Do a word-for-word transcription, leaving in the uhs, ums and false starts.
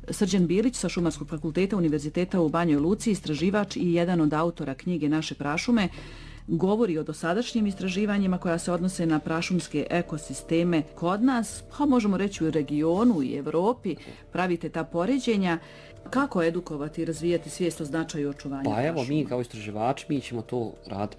Srđan Bilić sa Šumarskog fakulteta Univerziteta u Banjoj Luci, istraživač i jedan od autora knjige Naše prašume, govori o dosadašnjim istraživanjima koja se odnose na prašumske ekosisteme kod nas, pa možemo reći u regionu i Evropi, pravite ta poređenja. Kako edukovati i razvijati svijest o značaju očuvanja Pa evo, prašuma? mi kao istraživači, mi ćemo to raditi